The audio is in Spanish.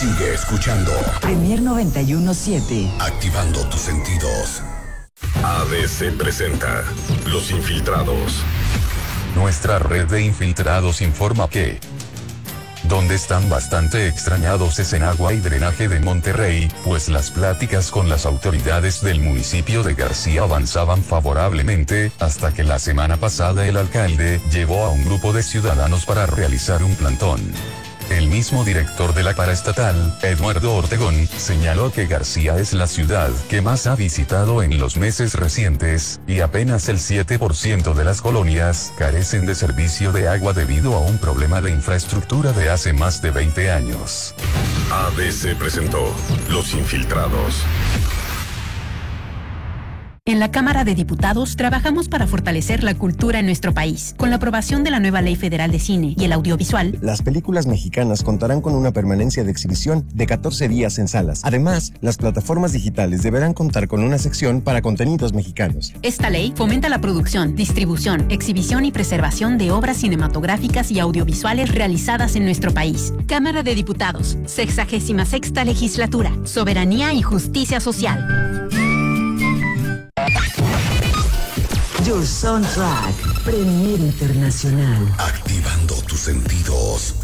Sigue escuchando Premier 91.7. Activando tus sentidos. ABC presenta Los Infiltrados. Nuestra red de infiltrados informa que donde están bastante extrañados es en Agua y Drenaje de Monterrey, pues las pláticas con las autoridades del municipio de García avanzaban favorablemente, hasta que la semana pasada el alcalde llevó a un grupo de ciudadanos para realizar un plantón. El mismo director de la paraestatal, Eduardo Ortegón, señaló que García es la ciudad que más ha visitado en los meses recientes, y apenas el 7% de las colonias carecen de servicio de agua debido a un problema de infraestructura de hace más de 20 años. ABC presentó Los Infiltrados. En la Cámara de Diputados trabajamos para fortalecer la cultura en nuestro país. Con la aprobación de la nueva Ley Federal de Cine y el Audiovisual, las películas mexicanas contarán con una permanencia de exhibición de 14 días en salas. Además, las plataformas digitales deberán contar con una sección para contenidos mexicanos. Esta ley fomenta la producción, distribución, exhibición y preservación de obras cinematográficas y audiovisuales realizadas en nuestro país. Cámara de Diputados, 66ª Legislatura, Soberanía y Justicia Social. Your Soundtrack, Premier Internacional. Activando tus sentidos.